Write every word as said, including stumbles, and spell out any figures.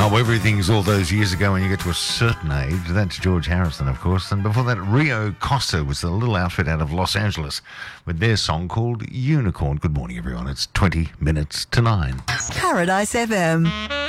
Oh, everything's all those years ago when you get to a certain age. That's George Harrison, of course. And before that, Rio Costa was the little outfit out of Los Angeles with their song called Unicorn. Good morning, everyone. It's twenty minutes to nine. Paradise F M.